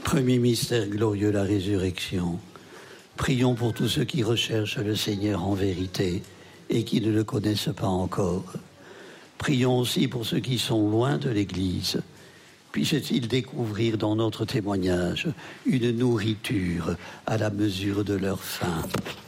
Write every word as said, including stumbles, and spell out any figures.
Premier mystère glorieux, la résurrection. Prions pour tous ceux qui recherchent le Seigneur en vérité et qui ne le connaissent pas encore. Prions aussi pour ceux qui sont loin de l'Église. Puissent-ils découvrir dans notre témoignage une nourriture à la mesure de leur faim.